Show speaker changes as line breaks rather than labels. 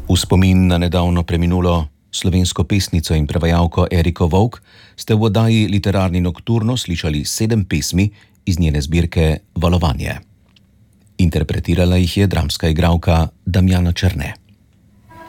V spomin na nedavno preminulo slovensko pesnico in prevajalko Eriko Vovk ste v oddaji Literarni nokturno slišali 7 pesmi iz njene zbirke Valovanje. Interpretirala jih je dramska igralka Damjana Černe.